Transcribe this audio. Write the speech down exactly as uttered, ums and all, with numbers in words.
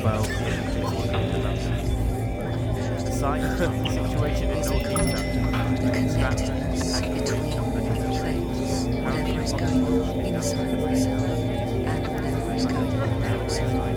well, yeah, people will come to London. The size of the situation in North East Stratford has already companies of things. Whatever is going on inside myself and whatever is going on outside